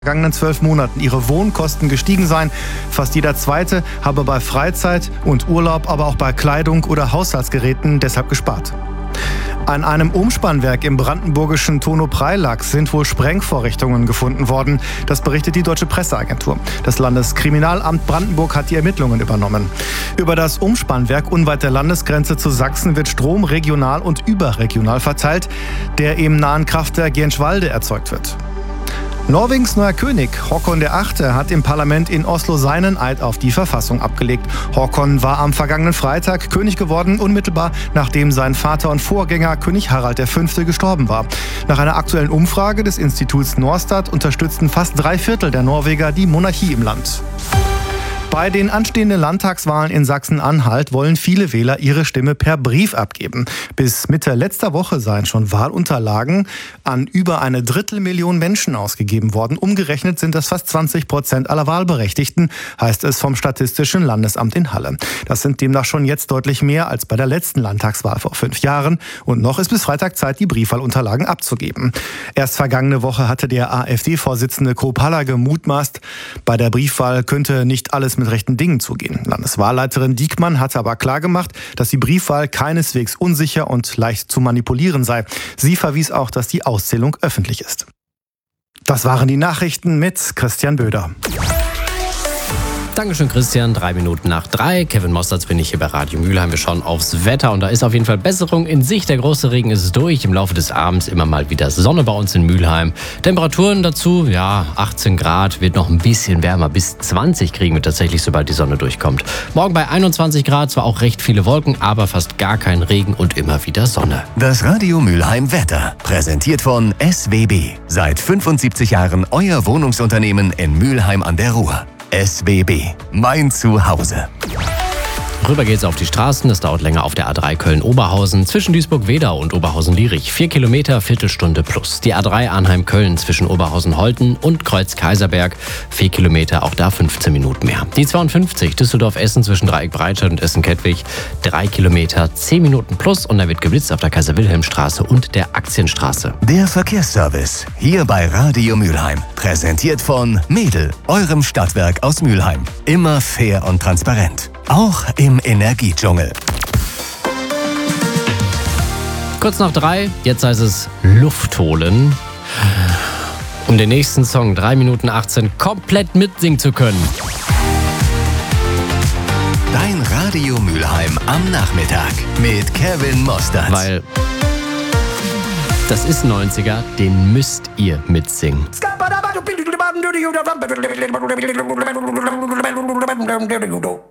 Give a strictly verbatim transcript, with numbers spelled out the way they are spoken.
vergangenen zwölf Monaten ihre Wohnkosten gestiegen seien. Fast jeder Zweite habe bei Freizeit und Urlaub, aber auch bei Kleidung oder Haushaltsgeräten deshalb gespart. An einem Umspannwerk im brandenburgischen Tono-Preilack sind wohl Sprengvorrichtungen gefunden worden. Das berichtet die Deutsche Presseagentur. Das Landeskriminalamt Brandenburg hat die Ermittlungen übernommen. Über das Umspannwerk unweit der Landesgrenze zu Sachsen wird Strom regional und überregional verteilt, der im nahen Kraftwerk Jänschwalde erzeugt wird. Norwegens neuer König, Håkon der Achte, hat im Parlament in Oslo seinen Eid auf die Verfassung abgelegt. Håkon war am vergangenen Freitag König geworden, unmittelbar nachdem sein Vater und Vorgänger König Harald der Fünfte gestorben war. Nach einer aktuellen Umfrage des Instituts Norstat unterstützten fast drei Viertel der Norweger die Monarchie im Land. Bei den anstehenden Landtagswahlen in Sachsen-Anhalt wollen viele Wähler ihre Stimme per Brief abgeben. Bis Mitte letzter Woche seien schon Wahlunterlagen an über eine Drittelmillion Menschen ausgegeben worden. Umgerechnet sind das fast zwanzig Prozent aller Wahlberechtigten, heißt es vom Statistischen Landesamt in Halle. Das sind demnach schon jetzt deutlich mehr als bei der letzten Landtagswahl vor fünf Jahren. Und noch ist bis Freitag Zeit, die Briefwahlunterlagen abzugeben. Erst vergangene Woche hatte der AfD-Vorsitzende Kropala gemutmaßt, bei der Briefwahl könnte nicht alles mit rechten Dingen zugehen. Landeswahlleiterin Diekmann hatte aber klargemacht, dass die Briefwahl keineswegs unsicher und leicht zu manipulieren sei. Sie verwies auch, dass die Auszählung öffentlich ist. Das waren die Nachrichten mit Christian Böder. Dankeschön, Christian. Drei Minuten nach drei. Kevin Mosterz bin ich hier bei Radio Mülheim. Wir schauen aufs Wetter und da ist auf jeden Fall Besserung in Sicht. Der große Regen ist durch. Im Laufe des Abends immer mal wieder Sonne bei uns in Mülheim. Temperaturen dazu, ja, achtzehn Grad, wird noch ein bisschen wärmer. Bis zwanzig kriegen wir tatsächlich, sobald die Sonne durchkommt. Morgen bei einundzwanzig Grad, zwar auch recht viele Wolken, aber fast gar kein Regen und immer wieder Sonne. Das Radio Mülheim Wetter, präsentiert von S W B. Seit fünfundsiebzig Jahren euer Wohnungsunternehmen in Mülheim an der Ruhr. S W B, mein Zuhause. Rüber geht's auf die Straßen. Das dauert länger auf der A drei Köln-Oberhausen zwischen Duisburg-Wedau und Oberhausen-Lierich. Vier Kilometer, Viertelstunde plus. Die A drei Arnheim-Köln zwischen Oberhausen-Holten und Kreuz-Kaiserberg. Vier Kilometer, auch da fünfzehn Minuten mehr. Die zweiundfünfzig Düsseldorf-Essen zwischen Dreieck-Breitscheid und Essen-Kettwig. Drei Kilometer, zehn Minuten plus. Und da wird geblitzt auf der Kaiser-Wilhelm-Straße und der Aktienstraße. Der Verkehrsservice, hier bei Radio Mülheim. Präsentiert von Mädel, eurem Stadtwerk aus Mülheim. Immer fair und transparent. Auch im Energiedschungel. Kurz nach drei, jetzt heißt es Luft holen, um den nächsten Song drei Minuten achtzehn komplett mitsingen zu können. Dein Radio Mülheim am Nachmittag mit Kevin Mosterz. Weil das ist neunziger, den müsst ihr mitsingen. Do